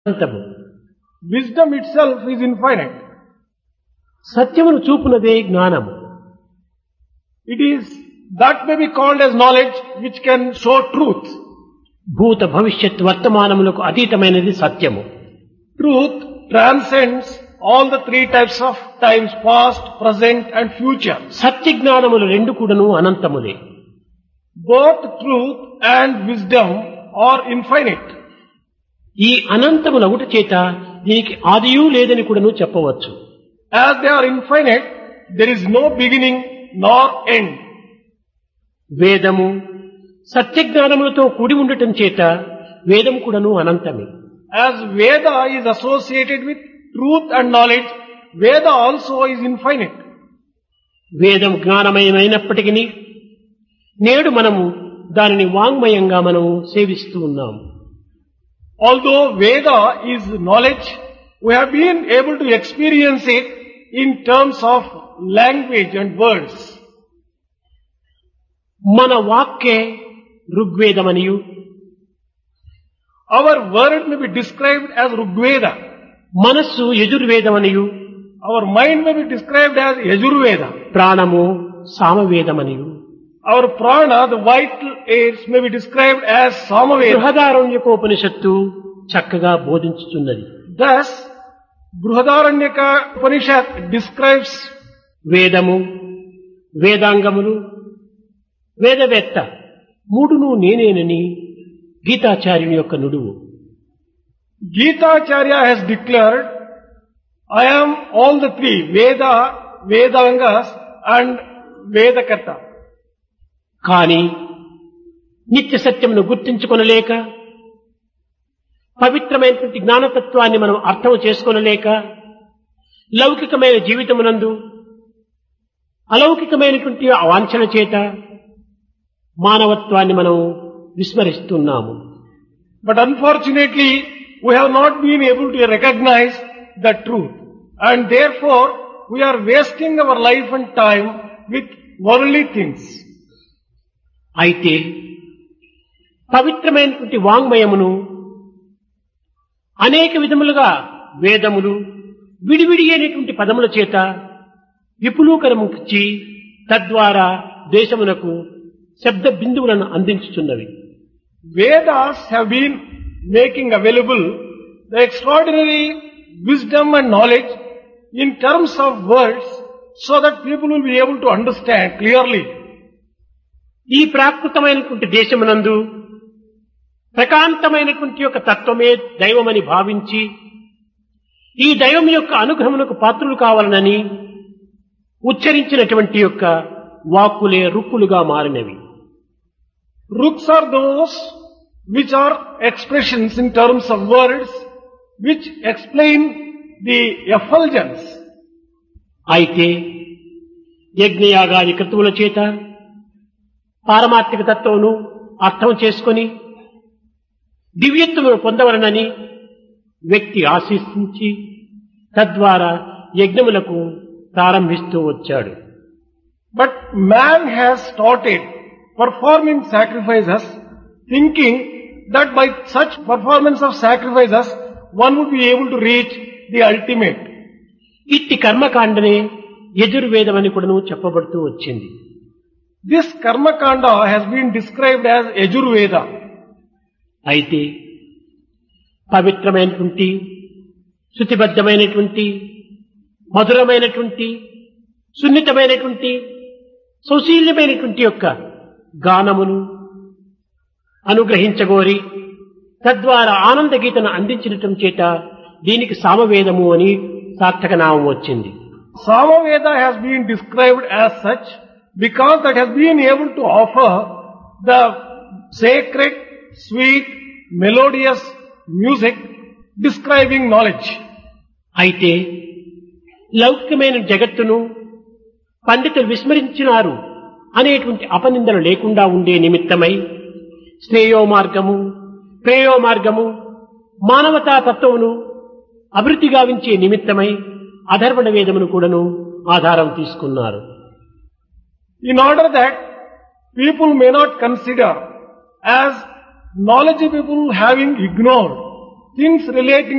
అనంతము. Wisdom itself is infinite. సత్యమును చూపునదే జ్ఞానము. It is that may be called as knowledge which can show truth. భూత భవిష్యత్ వర్తమానములకు అతీతమైనది సత్యము. Truth transcends all the three types of times, past, present and future. సత్య జ్ఞానములు రెండు కూడాను అనంతములే. Both truth and wisdom are infinite. ఈ అనంతములగుట చేత దీనికి ఆదియూ లేదని కూడాను చెప్పవచ్చు. As they are infinite, there is no beginning nor end. వేదము సత్య జ్ఞానములతో కూడి ఉండటం చేత వేదం కూడాను అనంతమే. As Veda is associated with truth and knowledge, Veda also is infinite. వేదం జ్ఞానమయమైనప్పటికీ నేడు మనము దానిని వాంగ్మయంగా మనము సేవిస్తూ ఉన్నాము. Although Veda is knowledge, we have been able to experience it in terms of language and words. మన వాక్కే ఋగ్వేదమనియు, Our word may be described as Rigveda. మనస్సు యజుర్వేదమనియు, Our mind may be described as Yajurveda. ప్రాణము సామవేదమనియు, Our prana, the vital airs, may be described as Samaveda. బృహదారణ్యకోపనిషత్తు చక్కగా బోధించుతున్నది. Thus, Brihadaranyaka Upanishad describes వేదము, వేదాంగములు, వేదవేత్త మూడును నేనేనని గీతాచార్యుని యొక్క నుడువు. Gita Acharya has declared, I am all the three, Veda, Vedangas and Vedakarta. కాని నిత్య సత్యమును గుర్తించుకొనలేక, పవిత్రమైనటువంటి జ్ఞానతత్వాన్ని మనం అర్థం చేసుకొనలేక, లౌకికమైన జీవితమునందు అలౌకికమైనటువంటి వాంఛన చేత మానవత్వాన్ని మనం విస్మరిస్తున్నాము. But unfortunately, we have not been able to recognize the truth. And therefore, we are wasting our life and time with worldly things. అయితే పవిత్రమైనటువంటి వాంగ్మయమును అనేక విధములుగా వేదములు విడివిడి అయినటువంటి పదముల చేత విపులీకరముచ్చి తద్వారా దేశమునకు శబ్ద బిందువులను అందించుచున్నవి. Vedas have been making available the extraordinary wisdom and knowledge in terms of words so that people will be able to understand clearly. ఈ ప్రాకృతమైనటువంటి దేశమునందు ప్రకాంతమైనటువంటి యొక్క తత్వమే దైవమని భావించి ఈ దైవం యొక్క అనుగ్రహమునకు పాత్రులు కావాలనని ఉచ్చరించినటువంటి యొక్క వాక్కులే రుక్కులుగా మారినవి. Ruks are those which are expressions in terms of words which explain the effulgence. అయితే యజ్ఞయాగాది క్రతువుల చేత పారమార్థిక తత్వమును అర్థం చేసుకొని దివ్యత్వమును పొందవలనని వ్యక్తి ఆశించి తద్వారా యజ్ఞములకు ప్రారంభిస్తూ వచ్చాడు. But man has started performing sacrifices thinking that by such performance of sacrifices one would be able to reach the ultimate. ఇట్టి కర్మకాండనే యజుర్వేదమని కూడాను చెప్పబడుతూ వచ్చింది. This karma kanda has been described as Yajurveda. అయితే పవిత్రమైనటువంటి శృతిబద్ధమైనటువంటి మధురమైనటువంటి సున్నితమైనటువంటి సౌశీల్యమైనటువంటి యొక్క గానమును అనుగ్రహించగోరి తద్వారా ఆనంద గీతను అందించడం చేత దీనికి సామవేదము అని సార్థక నామం వచ్చింది. Samaveda has been described as such because that has been able to offer the sacred, sweet, melodious music describing knowledge. అయితే లౌకికమైన జగత్తును పండితులు విస్మరించినారు అనేటువంటి అపనిందలు లేకుండా ఉండే నిమిత్తమై శ్రేయో మార్గము, ప్రేయో మార్గము, మానవతా తత్వమును అభివృద్ధి గావించే నిమిత్తమై అధర్వణ వేదమును కూడాను ఆధారం తీసుకున్నారు. In order that people may not consider as knowledgeable people having ignored things relating